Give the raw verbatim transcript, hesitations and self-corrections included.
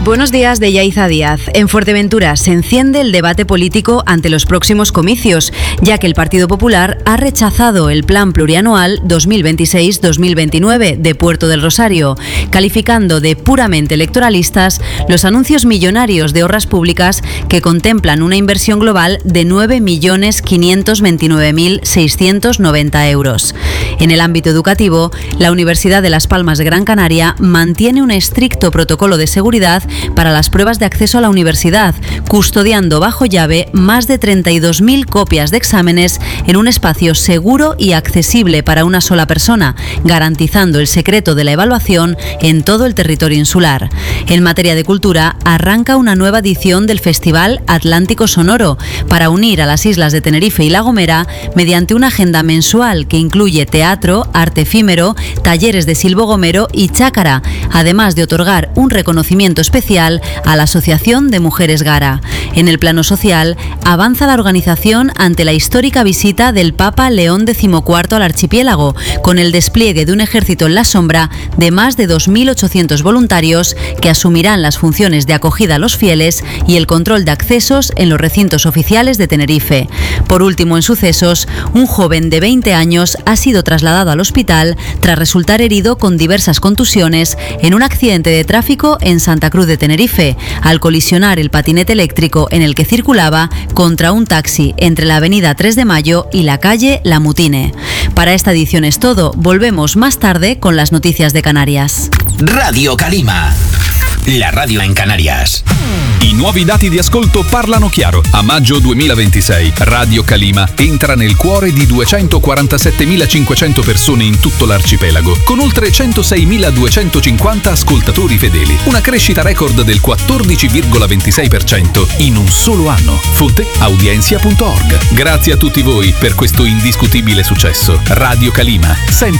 Buenos días, de Yaiza Díaz. En Fuerteventura se enciende el debate político ante los próximos comicios, ya que el Partido Popular ha rechazado el Plan Plurianual dos mil veintiséis dos mil veintinueve de Puerto del Rosario, calificando de puramente electoralistas los anuncios millonarios de obras públicas que contemplan una inversión global de nueve millones quinientos veintinueve mil seiscientos noventa euros. En el ámbito educativo, la Universidad de Las Palmas de Gran Canaria mantiene un estricto protocolo de seguridad para las pruebas de acceso a la universidad, custodiando bajo llave más de treinta y dos mil copias de exámenes en un espacio seguro y accesible para una sola persona, garantizando el secreto de la evaluación en todo el territorio insular. En materia de cultura, arranca una nueva edición del Festival Atlántico Sonoro para unir a las islas de Tenerife y La Gomera mediante una agenda mensual que incluye teatro, arte efímero, talleres de silbo gomero y chácara, además de otorgar un reconocimiento especial a la Asociación de Mujeres Gara. En el plano social, avanza la organización ante la histórica visita del Papa León decimocuarto al archipiélago, con el despliegue de un ejército en la sombra de más de dos mil ochocientos voluntarios que asumirán las funciones de acogida a los fieles y el control de accesos en los recintos oficiales de Tenerife. Por último, en sucesos, un joven de veinte años ha sido trasladado al hospital tras resultar herido con diversas contusiones en un accidente de tráfico en Santa Cruz de Tenerife, al colisionar el patinete eléctrico en el que circulaba contra un taxi entre la avenida tres de mayo y la calle La Mutine. Para esta edición es todo. Volvemos más tarde con las noticias de Canarias. Radio Calima, la radio in Canarias. I nuovi dati di ascolto parlano chiaro. A maggio duemilaventisei Radio Calima entra nel cuore di duecentoquarantasettemilacinquecento persone in tutto l'arcipelago, con oltre centoseimiladuecentocinquanta ascoltatori fedeli. Una crescita record del quattordici virgola ventisei per cento in un solo anno. Fonte audiencia punto org. Grazie a tutti voi per questo indiscutibile successo. Radio Calima, sempre